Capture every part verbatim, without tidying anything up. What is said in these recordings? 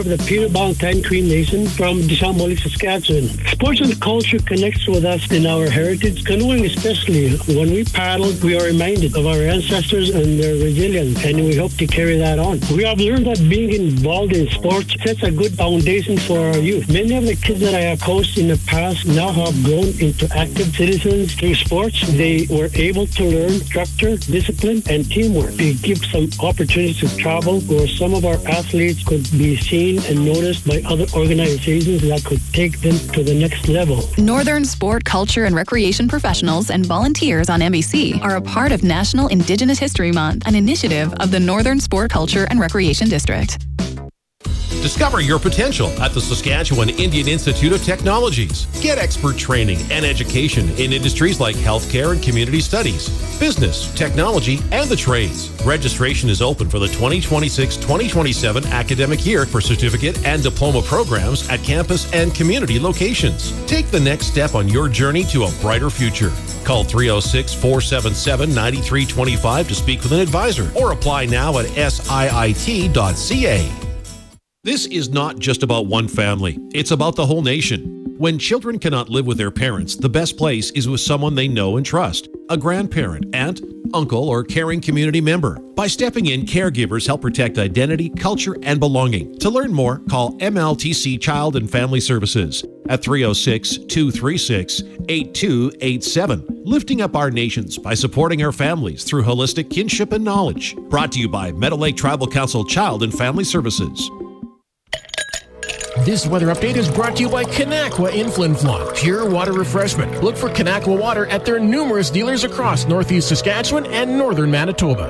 The Peter Ballantine Cree Nation from Deschambault, Saskatchewan. Sports and culture connects with us in our heritage, canoeing especially. When we paddle, we are reminded of our ancestors and their resilience, and we hope to carry that on. We have learned that being involved in sports sets a good foundation for our youth. Many of the kids that I have coached in the past now have grown into active citizens through sports. They were able to learn structure, discipline, and teamwork. They give some opportunities to travel where some of our athletes could be seen and noticed by other organizations that could take them to the next level. Northern sport, culture, and recreation professionals and volunteers on N B C are a part of National Indigenous History Month, an initiative of the Northern Sport, Culture, and Recreation District. Discover your potential at the Saskatchewan Indian Institute of Technologies. Get expert training and education in industries like healthcare and community studies, business, technology, and the trades. Registration is open for the twenty twenty-six twenty twenty-seven academic year for certificate and diploma programs at campus and community locations. Take the next step on your journey to a brighter future. Call three oh six, four seven seven, nine three two five to speak with an advisor or apply now at S I I T dot C A. This is not just about one family. It's about the whole nation. When children cannot live with their parents, the best place is with someone they know and trust. A grandparent, aunt, uncle, or caring community member. By stepping in, caregivers help protect identity, culture, and belonging. To learn more, call M L T C Child and Family Services at three oh six, two three six, eight two eight seven. Lifting up our nations by supporting our families through holistic kinship and knowledge. Brought to you by Meadow Lake Tribal Council Child and Family Services. This weather update is brought to you by Kanakwa in Flin Flon. Pure water refreshment. Look for Kanakwa water at their numerous dealers across northeast Saskatchewan and northern Manitoba.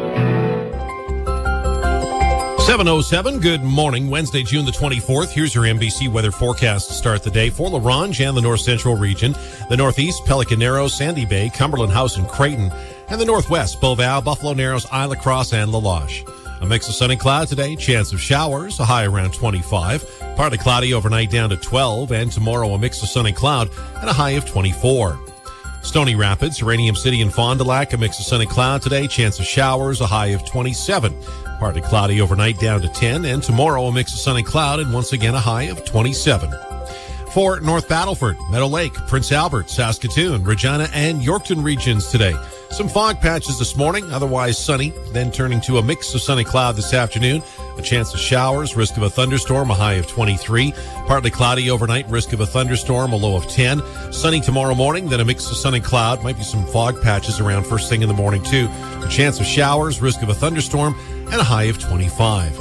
seven oh seven, good morning. Wednesday, June the twenty-fourth. Here's your N B C weather forecast to start the day for La Ronge and the north central region. The northeast, Pelican Narrows, Sandy Bay, Cumberland House, and Creighton. And the northwest, Beauval, Buffalo Narrows, Isle Cross, and La Loche. A mix of sun and cloud today, chance of showers, a high around twenty-five. Partly cloudy overnight down to twelve, and tomorrow a mix of sun and cloud and a high of twenty-four. Stony Rapids, Uranium City, and Fond du Lac, a mix of sun and cloud today, chance of showers, a high of twenty-seven. Partly cloudy overnight down to ten, and tomorrow a mix of sun and cloud and once again a high of twenty-seven. For North Battleford, Meadow Lake, Prince Albert, Saskatoon, Regina, and Yorkton regions today. Some fog patches this morning, otherwise sunny, then turning to a mix of sun and cloud this afternoon. A chance of showers, risk of a thunderstorm, a high of twenty-three. Partly cloudy overnight, risk of a thunderstorm, a low of ten. Sunny tomorrow morning, then a mix of sun and cloud. Might be some fog patches around first thing in the morning, too. A chance of showers, risk of a thunderstorm, and a high of twenty-five.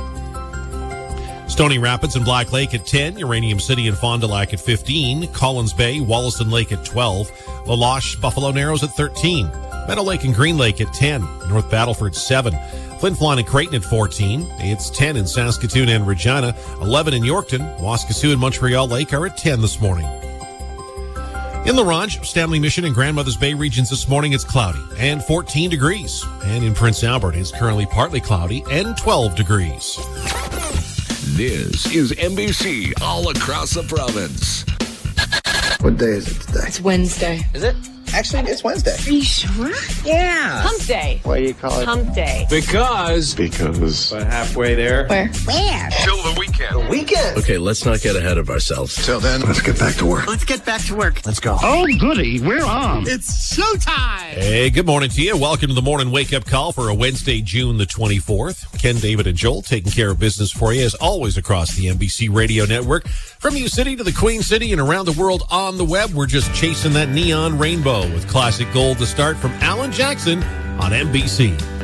Stony Rapids and Black Lake at ten, Uranium City and Fond du Lac at fifteen, Collins Bay, Wollaston Lake at twelve, La Loche, Buffalo Narrows at thirteen, Meadow Lake and Green Lake at ten, North Battleford seven, Flin Flon and Creighton at fourteen, it's ten in Saskatoon and Regina, eleven in Yorkton, Waskesiu and Montreal Lake are at ten this morning. In La Ronge, Stanley Mission, and Grandmother's Bay regions this morning, it's cloudy and fourteen degrees. And in Prince Albert, it's currently partly cloudy and twelve degrees. This is N B C all across the province. What day is it today? It's Wednesday. Is it? Actually, it's Wednesday. Are you sure? Yeah. Hump day. Why do you call it? Hump day. Because. Because. But halfway there. Where? Where? Till the weekend. The weekend. Okay, let's not get ahead of ourselves. Till then, let's get back to work. Let's get back to work. Let's go. Oh, goody. We're on. It's showtime. Hey, good morning to you. Welcome to the morning wake-up call for a Wednesday, June the twenty-fourth. Ken, David, and Joel taking care of business for you, as always, across the N B C Radio Network. From U City to the Queen City and around the world on the web, we're just chasing that neon rainbow with classic gold to start from Alan Jackson on N B C.